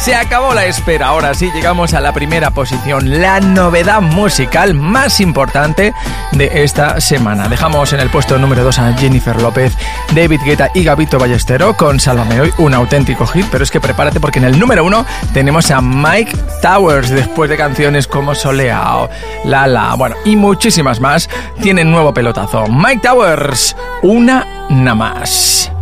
Se acabó la espera, ahora sí llegamos a la primera posición, la novedad musical más importante de esta semana. Dejamos en el puesto número 2 a Jennifer López, David Guetta y Gabito Ballestero con Sálvame Hoy, un auténtico hit, pero es que prepárate porque en el número 1 tenemos a Myke Towers, después de canciones como Soleao, La, bueno, y muchísimas más, tienen nuevo pelotazo. Myke Towers, una nada más.